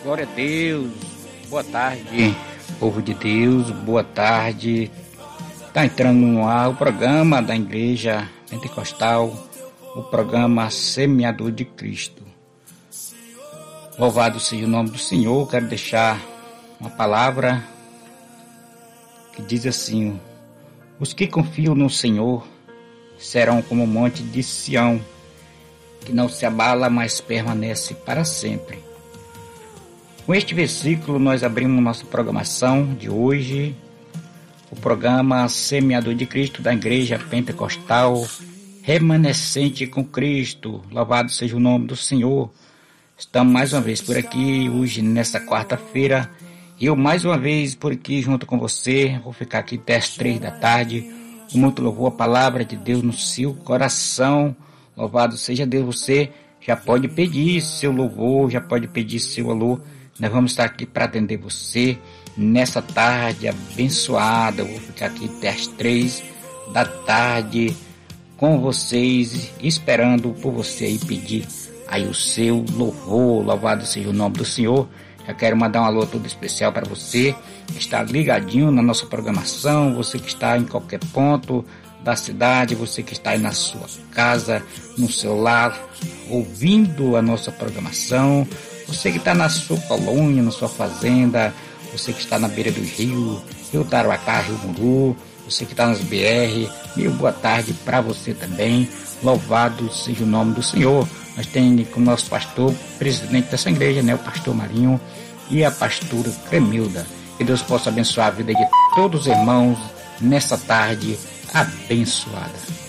Glória a Deus, boa tarde, povo de Deus, boa tarde. Está entrando no ar o programa da Igreja Pentecostal, o programa Semeador de Cristo. Louvado seja o nome do Senhor. Quero deixar uma palavra que diz assim: os que confiam no Senhor serão como o monte de Sião, que não se abala, mas permanece para sempre. Com este versículo nós abrimos nossa programação de hoje, o programa Semeador de Cristo da Igreja Pentecostal, remanescente com Cristo. Louvado seja o nome do Senhor. Estamos mais uma vez por aqui, hoje nessa quarta-feira, eu mais uma vez por aqui junto com você. Vou ficar aqui até as 3 da tarde, com muito louvor, a palavra de Deus no seu coração. Louvado seja Deus. Você já pode pedir seu louvor, já pode pedir seu alô. Nós vamos estar aqui para atender você nessa tarde abençoada. Eu vou ficar aqui até as 3 da tarde com vocês, esperando por você aí pedir aí o seu louvor. Louvado seja o nome do Senhor. Eu quero mandar um alô todo especial para você que está ligadinho na nossa programação, você que está em qualquer ponto da cidade, você que está aí na sua casa, no seu lar, ouvindo a nossa programação, você que está na sua colônia, na sua fazenda, você que está na beira do rio Taruacá, Rio Muru, você que está nas BR, meu boa tarde para você também. Louvado seja o nome do Senhor. Nós temos como nosso pastor, presidente dessa igreja, né, o pastor Marinho e a pastora Cremilda. Que Deus possa abençoar a vida de todos os irmãos nessa tarde abençoada.